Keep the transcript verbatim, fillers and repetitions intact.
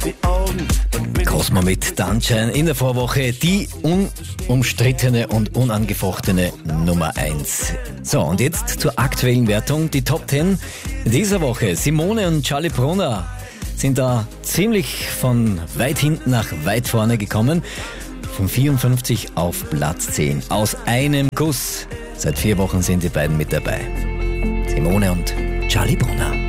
Cosmo mit Sunshine in der Vorwoche, die unumstrittene und unangefochtene Nummer eins. So, und jetzt zur aktuellen Wertung. Die Top zehn dieser Woche. Simone und Charlie Brunner sind da ziemlich von weit hinten nach weit vorne gekommen. Von vierundfünfzig auf Platz zehn. Aus einem Guss. Seit vier Wochen sind die beiden mit dabei. Simone und Charlie Brunner.